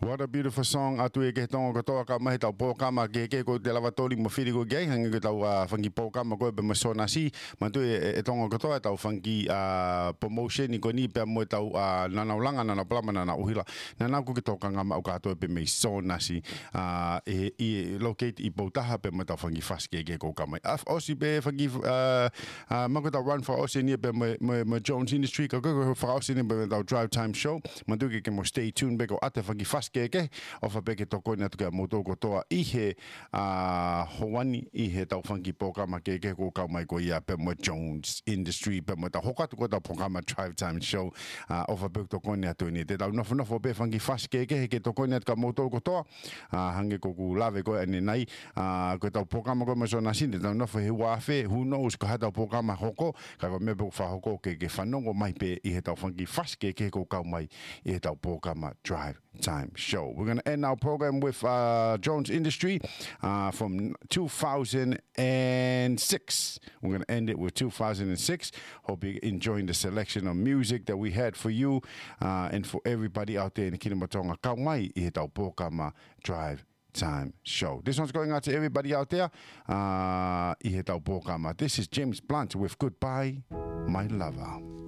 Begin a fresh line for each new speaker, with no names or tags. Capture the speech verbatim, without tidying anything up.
What a beautiful song atu e ke tonga katoa ka mai tau pokama ke ke ko te lava tori mo whiri ko gei hangi ko tau uh, whangi pokama ko e pe masona si mantu e, e tonga katoa tau whangi uh, promotion i ko ni pe mo tau uh, nanaulanga nana plama nana uhila nana ko ke toka ngama au katoa pe masona si uh, e, e locate i poutaha pe mo tau whangi faske ke ko kamai af osi pe whangi uh, uh, mako tau run for osi ni pe mo, mo, mo Jones Industry ko ko wha osi ni pe tau drive time show mantu ke ke mo stay tuned pe ko ate whangi faske ke o fa peke toko na tuka mo toko toa i he uh, hoani i he tau whangi pokama ke ke ko kau mai ko ia pe mo Jones Industry pe mo tau hokatu ko tau pokama drive time show uh, o fa peke toko na tu ni te tau nofo nofo pe whangi fas ke ke he ke toko na tuka mo toko toa uh, hange ko ku lave ko ane nai uh, ko tau pokama ko ma so na sinde tau nofo he wafe who knows ko ha tau pokama hoko ka ko me po fa hoko ke ke whanongo mai pe i he tau whangi fas ke ke ko kau mai i he tau pokama drive time show. We're going to end our program with uh, Jones Industry uh, from two thousand six. We're going to end it with two thousand six. Hope you're enjoying the selection of music that we had for you uh, and for everybody out there in the Kinamatonga. Kau mai I he tau pokama drive time show. This one's going out to everybody out there. Uh, I he tau pokama. This is James Blunt with Goodbye, My Lover.